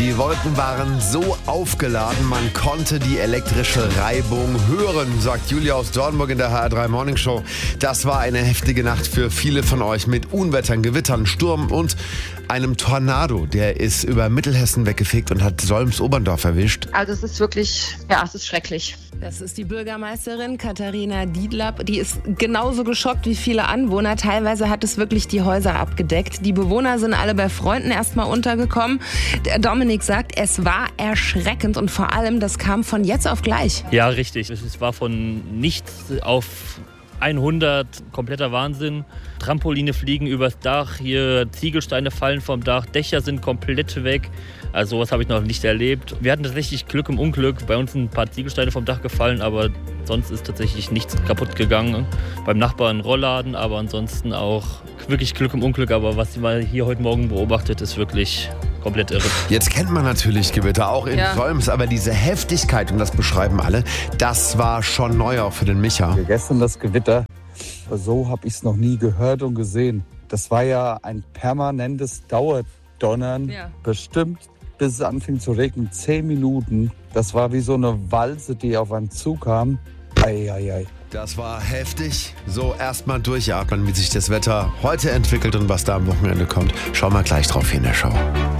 Die Wolken waren so aufgeladen, man konnte die elektrische Reibung hören, sagt Julia aus Dortmund in der HR3 Morning Show. Das war eine heftige Nacht für viele von euch mit Unwettern, Gewittern, Sturm und einem Tornado. Der ist über Mittelhessen weggefegt und hat Solms-Oberndorf erwischt. Also es ist wirklich, es ist schrecklich. Das ist die Bürgermeisterin Katharina Diedlapp. Die ist genauso geschockt wie viele Anwohner. Teilweise hat es wirklich die Häuser abgedeckt. Die Bewohner sind alle bei Freunden erstmal untergekommen. Der Dominik sagt, es war erschreckend und vor allem, das kam von jetzt auf gleich. Ja, richtig. Es war von nichts auf 100, kompletter Wahnsinn. Trampoline fliegen übers Dach, hier Ziegelsteine fallen vom Dach, Dächer sind komplett weg. Also sowas habe ich noch nicht erlebt. Wir hatten tatsächlich Glück im Unglück. Bei uns sind ein paar Ziegelsteine vom Dach gefallen, aber sonst ist tatsächlich nichts kaputt gegangen. Beim Nachbarn ein Rollladen, aber ansonsten auch wirklich Glück im Unglück. Aber was man hier heute Morgen beobachtet, ist wirklich komplett irre. Jetzt kennt man natürlich Gewitter, auch in Solms, aber diese Heftigkeit, und das beschreiben alle, das war schon neu auch für den Micha. Gestern das Gewitter, so habe ich es noch nie gehört und gesehen. Das war ja ein permanentes Dauerdonnern, bestimmt bis es anfing zu regnen, 10 Minuten. Das war wie so eine Walze, die auf einen zukam. Ei. Das war heftig. So, erstmal durchatmen, wie sich das Wetter heute entwickelt und was da am Wochenende kommt. Schauen wir gleich drauf hier in der Show.